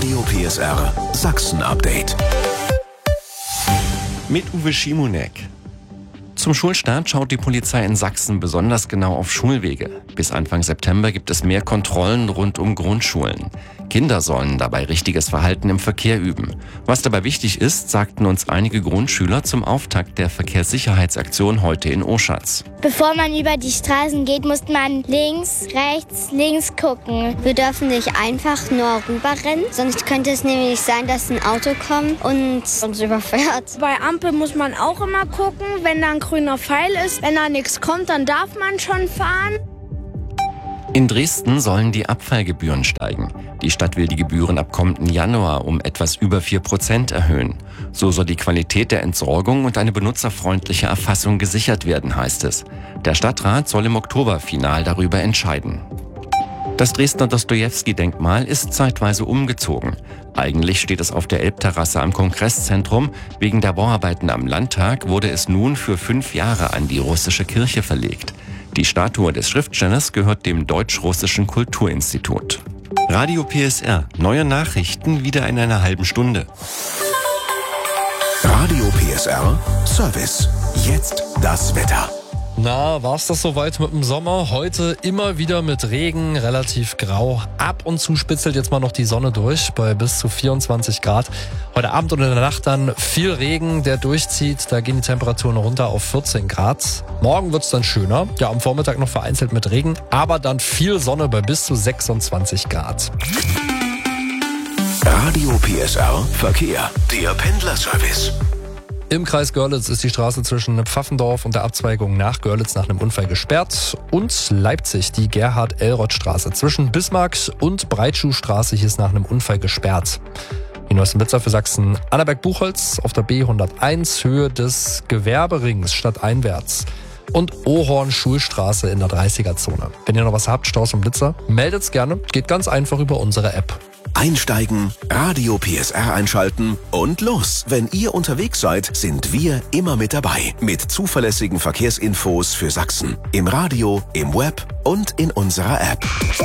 Radio PSR Sachsen-Update. Mit Uwe Schimonek. Zum Schulstart schaut die Polizei in Sachsen besonders genau auf Schulwege. Bis Anfang September gibt es mehr Kontrollen rund um Grundschulen. Kinder sollen dabei richtiges Verhalten im Verkehr üben. Was dabei wichtig ist, sagten uns einige Grundschüler zum Auftakt der Verkehrssicherheitsaktion heute in Oschatz. Bevor man über die Straßen geht, muss man links, links gucken. Wir dürfen nicht einfach nur rüberrennen, sonst könnte es nämlich sein, dass ein Auto kommt und uns überfährt. Bei Ampel muss man auch immer gucken, wenn da ein grüner Pfeil ist. Wenn da nichts kommt, dann darf man schon fahren. In Dresden sollen die Abfallgebühren steigen. Die Stadt will die Gebühren ab kommenden Januar um etwas über 4% erhöhen. So soll die Qualität der Entsorgung und eine benutzerfreundliche Erfassung gesichert werden, heißt es. Der Stadtrat soll im Oktober final darüber entscheiden. Das Dresdner Dostojewski-Denkmal ist zeitweise umgezogen. Eigentlich steht es auf der Elbterrasse am Kongresszentrum. Wegen der Bauarbeiten am Landtag wurde es nun für 5 Jahre an die russische Kirche verlegt. Die Statue des Schriftstellers gehört dem Deutsch-Russischen Kulturinstitut. Radio PSR. Neue Nachrichten wieder in einer halben Stunde. Radio PSR Service. Jetzt das Wetter. Na, war's das soweit mit dem Sommer? Heute immer wieder mit Regen, relativ grau. Ab und zu spitzelt jetzt mal noch die Sonne durch bei bis zu 24 Grad. Heute Abend und in der Nacht dann viel Regen, der durchzieht. Da gehen die Temperaturen runter auf 14 Grad. Morgen wird's dann schöner. Ja, am Vormittag noch vereinzelt mit Regen, aber dann viel Sonne bei bis zu 26 Grad. Radio PSR Verkehr. Der Pendlerservice. Im Kreis Görlitz ist die Straße zwischen Pfaffendorf und der Abzweigung nach Görlitz nach einem Unfall gesperrt. Und Leipzig, die Gerhard-Elroth-Straße zwischen Bismarck und Breitschuhstraße, hier ist nach einem Unfall gesperrt. Die neuesten Blitzer für Sachsen: Annaberg-Buchholz auf der B101 Höhe des Gewerberings stadteinwärts. Und Ohorn-Schulstraße in der 30er-Zone. Wenn ihr noch was habt, Staus und Blitzer, meldet's gerne. Geht ganz einfach über unsere App. Einsteigen, Radio PSR einschalten und los. Wenn ihr unterwegs seid, sind wir immer mit dabei. Mit zuverlässigen Verkehrsinfos für Sachsen. Im Radio, im Web und in unserer App.